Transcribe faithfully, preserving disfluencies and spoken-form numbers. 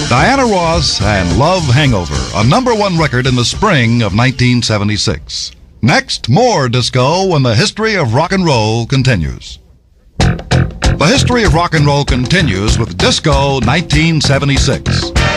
Diana Ross and Love Hangover, a number one record in the spring of nineteen seventy-six. Next, more disco when the history of rock and roll continues. The history of rock and roll continues with Disco nineteen seventy-six.